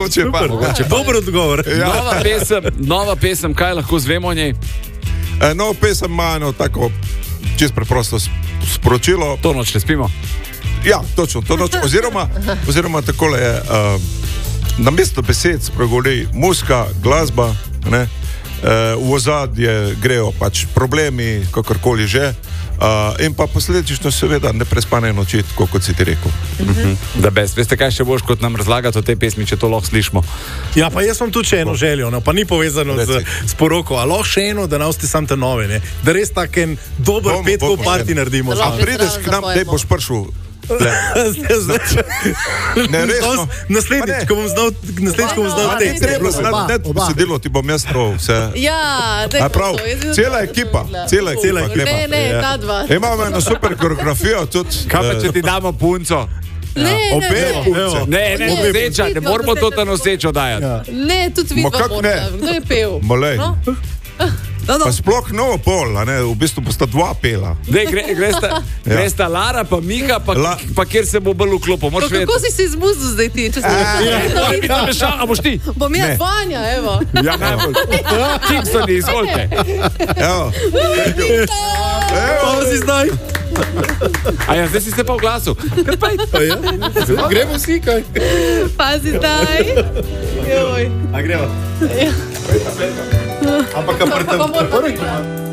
Mogoče pa. Dober odgovor. Ja. Nova pesem, kaj lahko zvemo o njej? Nova pesem ima eno tako čisto preprosto sporočilo. To noč ne spimo. Ja, točno, to noč. Oziroma takole je, namesto besed spregovori muzika, glasba, ne? V ozadje grejo pač problemi, kakorkoli že, in pa posledično seveda neprespane noči, kot si ti rekel. Da best. Veste, kaj še boš kot nam razlagati o tej pesmi, če to lahko slišimo? Ja, pa jaz imam tudi še eno željo, no, pa ni povezano s poroko, a lahko še eno, da navsti sam te nove, ne? Da res tak en dober petkov party naredimo. A prideš k nam, dej boš prišel. Ne, resno. Naslednjič, ko bom znal tekst. Ne, besedilo ti bom jaz trov vse. Ja, daj prav, cela ekipa. Ne, ta dva. Imamo eno super koreografijo tudi. Kaj pa, če ti damo punco? Ne, noseča, ne moramo to ta nosečo dajati. Ne, tudi vidva morata. Kdo je pel? Molej. Pa sploh novo pol, ne? V bistvu bosta dva pela. Gresta Lara, pa Miha, pa kjer se bo bolj vklopil. Kako si se izmuzil zdaj ti? A boš ti? Bom jaz Vanja, evo. Ja, najbolj. Kingsoni, izvolite. Evo. Pa si zdaj. A ja, zdaj si se pa v glasu. Gremo vsi, kaj? Pazi zdaj. A gremo? Ampak prvi.